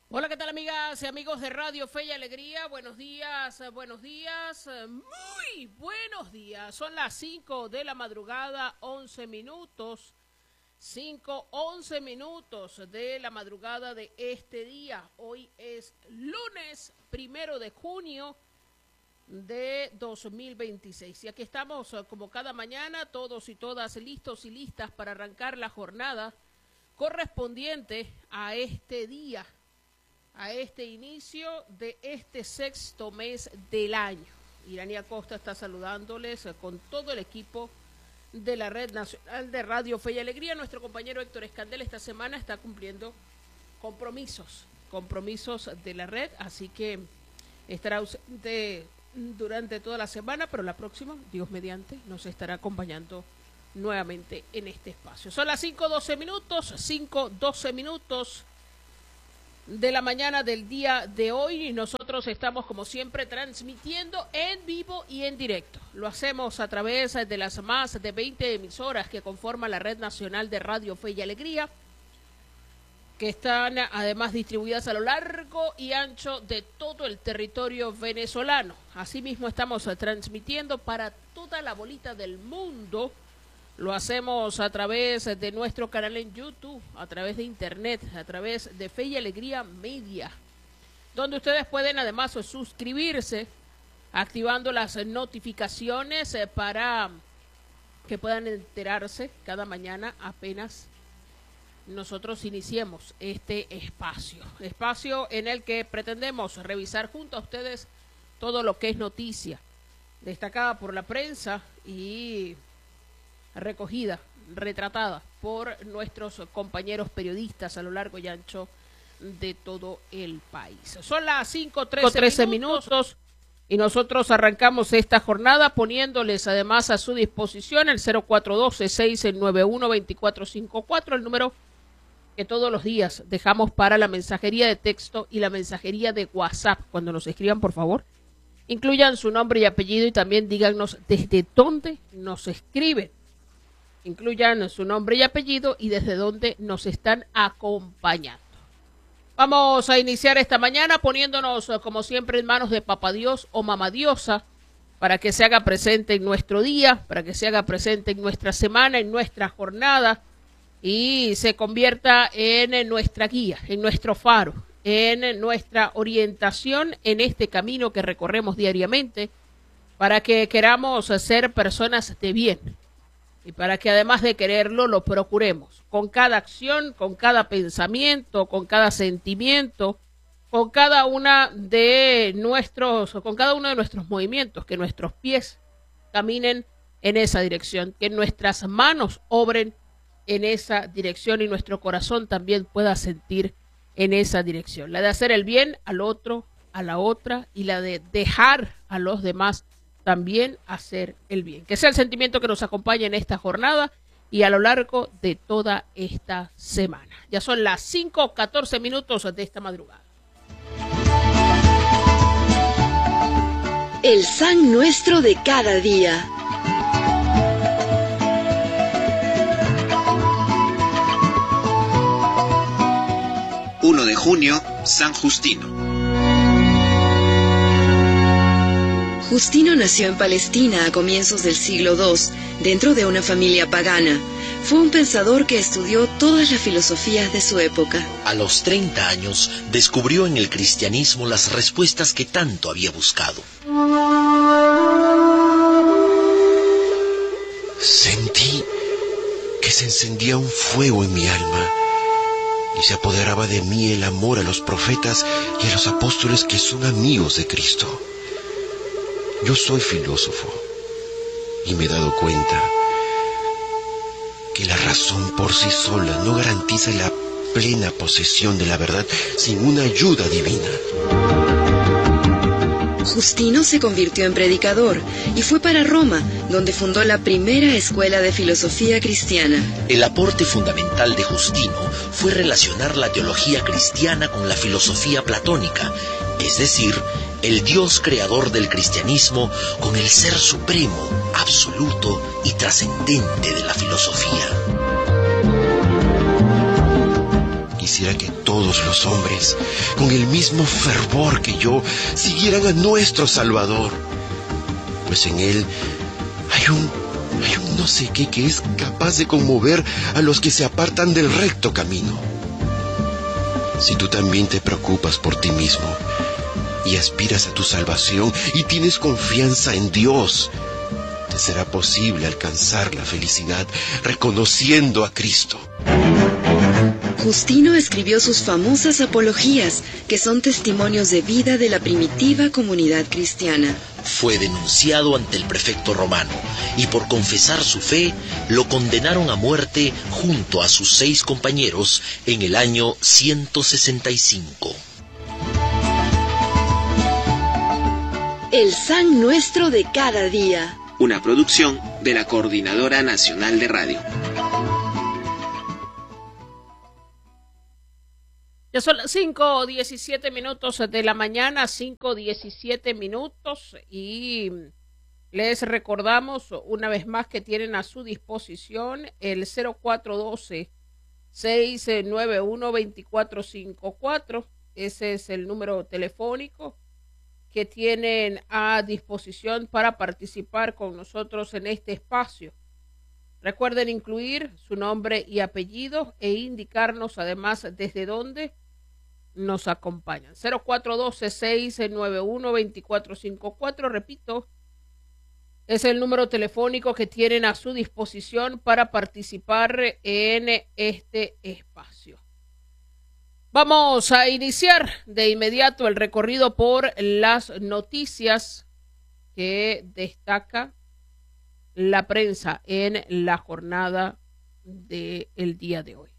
Hola, ¿qué tal, amigas y amigos de Radio Fe y Alegría? Buenos días, muy buenos días. Son las 5 de la madrugada, 11 minutos. 11 minutos de la madrugada de este día. Hoy es lunes 1 de junio de 2026. Y aquí estamos, como cada mañana, todos y todas listos y listas para arrancar la jornada correspondiente a este día, a este inicio de este sexto mes del año. Irania Costa está saludándoles con todo el equipo de la Red Nacional de Radio Fe y Alegría. Nuestro compañero Héctor Escandel esta semana está cumpliendo compromisos de la red, así que estará ausente durante toda la semana, pero la próxima, Dios mediante, nos estará acompañando nuevamente en este espacio. Son las 5:12 minutos de la mañana del día de hoy, y nosotros estamos como siempre transmitiendo en vivo y en directo. Lo hacemos a través de las más de 20 emisoras que conforman la Red Nacional de Radio Fe y Alegría, que están además distribuidas a lo largo y ancho de todo el territorio venezolano. Asimismo estamos transmitiendo para toda la bolita del mundo. Lo hacemos a través de nuestro canal en YouTube, a través de internet, a través de Fe y Alegría Media, donde ustedes pueden además suscribirse, activando las notificaciones para que puedan enterarse cada mañana apenas nosotros iniciemos este espacio en el que pretendemos revisar junto a ustedes todo lo que es noticia destacada por la prensa y recogida, retratada por nuestros compañeros periodistas a lo largo y ancho de todo el país. Son las 5:13 minutos y nosotros arrancamos esta jornada poniéndoles además a su disposición el 0412-691-2454, el número que todos los días dejamos para la mensajería de texto y la mensajería de WhatsApp. Cuando nos escriban, por favor, incluyan su nombre y apellido y también díganos desde dónde nos escriben. Incluyan su nombre y apellido y desde dónde nos están acompañando. Vamos a iniciar esta mañana poniéndonos, como siempre, en manos de Papá Dios o Mamá Diosa, para que se haga presente en nuestro día, para que se haga presente en nuestra semana, en nuestra jornada, y se convierta en nuestra guía, en nuestro faro, en nuestra orientación en este camino que recorremos diariamente, para que queramos ser personas de bien. Y para que además de quererlo, lo procuremos con cada acción, con cada pensamiento, con cada sentimiento, con cada uno de nuestros movimientos, que nuestros pies caminen en esa dirección, que nuestras manos obren en esa dirección y nuestro corazón también pueda sentir en esa dirección. La de hacer el bien al otro, a la otra, y la de dejar a los demás también hacer el bien. Que sea el sentimiento que nos acompañe en esta jornada y a lo largo de toda esta semana. Ya son las 5:14 minutos de esta madrugada. El San Nuestro de cada día. De junio, San Justino. Justino nació en Palestina a comienzos del siglo II, dentro de una familia pagana. Fue un pensador que estudió todas las filosofías de su época. A los 30 años, descubrió en el cristianismo las respuestas que tanto había buscado. Sentí que se encendía un fuego en mi alma y se apoderaba de mí el amor a los profetas y a los apóstoles que son amigos de Cristo. Yo soy filósofo y me he dado cuenta que la razón por sí sola no garantiza la plena posesión de la verdad sin una ayuda divina. Justino se convirtió en predicador y fue para Roma, donde fundó la primera escuela de filosofía cristiana. El aporte fundamental de Justino fue relacionar la teología cristiana con la filosofía platónica, es decir, el Dios creador del cristianismo con el ser supremo, absoluto y trascendente de la filosofía. quisiera que todos los hombres, con el mismo fervor que yo, siguieran a nuestro Salvador, pues en Él hay un no sé qué que es capaz de conmover a los que se apartan del recto camino. Si tú también te preocupas por ti mismo y aspiras a tu salvación y tienes confianza en Dios, te será posible alcanzar la felicidad reconociendo a Cristo. Justino escribió sus famosas apologías, que son testimonios de vida de la primitiva comunidad cristiana. Fue denunciado ante el prefecto romano y por confesar su fe lo condenaron a muerte junto a sus 6 compañeros en el año 165. El San Nuestro de cada día. Una producción de la Coordinadora Nacional de Radio. Ya son las 5:17 de la mañana, 5:17, y les recordamos una vez más que tienen a su disposición el 0412-691-2454. Ese es el número telefónico que tienen a disposición para participar con nosotros en este espacio. Recuerden incluir su nombre y apellido e indicarnos además desde dónde nos acompañan. 0412-691-2454, repito, es el número telefónico que tienen a su disposición para participar en este espacio. Vamos a iniciar de inmediato el recorrido por las noticias que destaca la prensa en la jornada del día de hoy.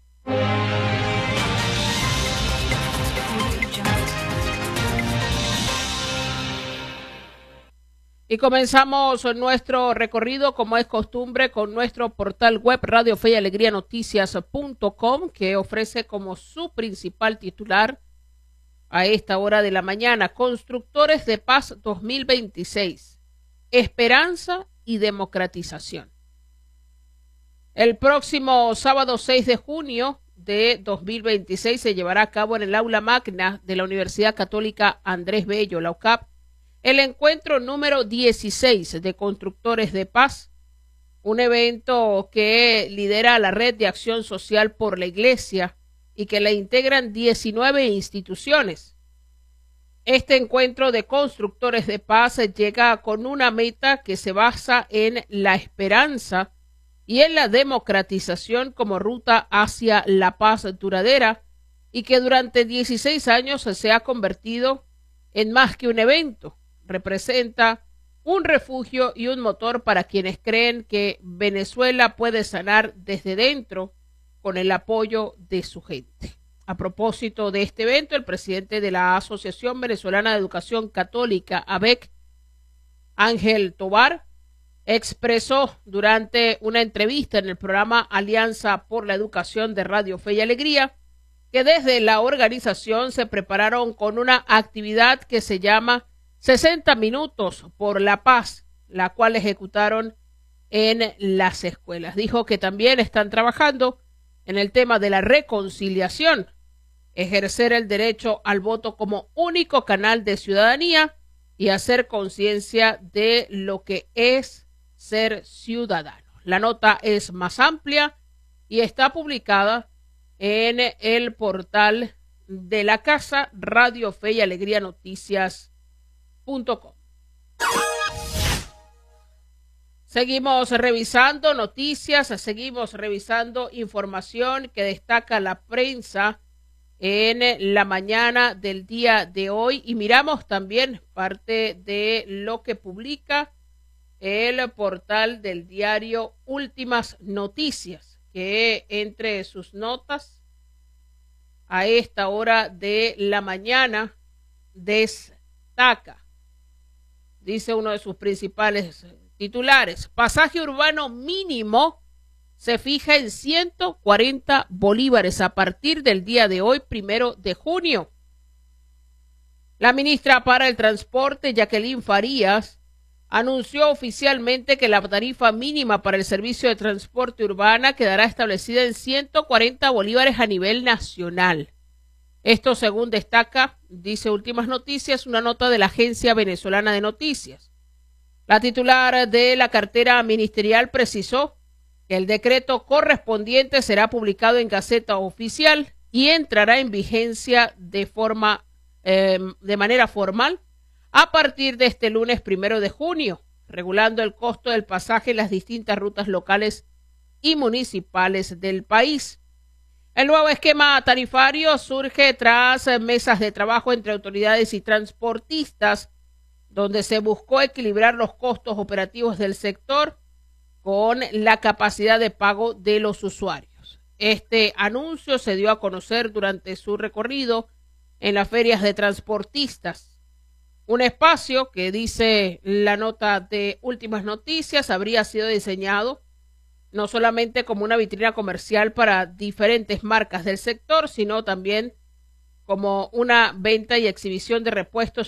Y comenzamos nuestro recorrido, como es costumbre, con nuestro portal web Radio Fe y Alegría Noticias.com, que ofrece como su principal titular a esta hora de la mañana: Constructores de Paz 2026, esperanza y democratización. El próximo sábado 6 de junio de 2026 se llevará a cabo en el aula magna de la Universidad Católica Andrés Bello, la UCAP, el encuentro número 16 de Constructores de Paz, un evento que lidera la Red de Acción Social por la Iglesia y que la integran 19 instituciones. Este encuentro de Constructores de Paz llega con una meta que se basa en la esperanza y en la democratización como ruta hacia la paz duradera, y que durante 16 años se ha convertido en más que un evento. Representa un refugio y un motor para quienes creen que Venezuela puede sanar desde dentro con el apoyo de su gente. A propósito de este evento, el presidente de la Asociación Venezolana de Educación Católica, AVEC, Ángel Tobar, expresó durante una entrevista en el programa Alianza por la Educación de Radio Fe y Alegría que desde la organización se prepararon con una actividad que se llama 60 minutos por la paz, la cual ejecutaron en las escuelas. Dijo que también están trabajando en el tema de la reconciliación, ejercer el derecho al voto como único canal de ciudadanía y hacer conciencia de lo que es ser ciudadano. La nota es más amplia y está publicada en el portal de la casa Radio Fe y Alegría Noticias.com. Seguimos revisando noticias, seguimos revisando información que destaca la prensa en la mañana del día de hoy, y miramos también parte de lo que publica el portal del diario Últimas Noticias, que entre sus notas a esta hora de la mañana destaca, dice uno de sus principales titulares: pasaje urbano mínimo se fija en 140 bolívares a partir del día de hoy, 1 de junio. La ministra para el Transporte, Jacqueline Farías, anunció oficialmente que la tarifa mínima para el servicio de transporte urbana quedará establecida en 140 bolívares a nivel nacional. Esto, según destaca, dice Últimas Noticias, una nota de la Agencia Venezolana de Noticias. La titular de la cartera ministerial precisó que el decreto correspondiente será publicado en Gaceta Oficial y entrará en vigencia de manera formal a partir de este lunes 1 de junio, regulando el costo del pasaje en las distintas rutas locales y municipales del país. El nuevo esquema tarifario surge tras mesas de trabajo entre autoridades y transportistas, donde se buscó equilibrar los costos operativos del sector con la capacidad de pago de los usuarios. Este anuncio se dio a conocer durante su recorrido en las ferias de transportistas. Un espacio que, dice la nota de Últimas Noticias, habría sido diseñado no solamente como una vitrina comercial para diferentes marcas del sector, sino también como una venta y exhibición de repuestos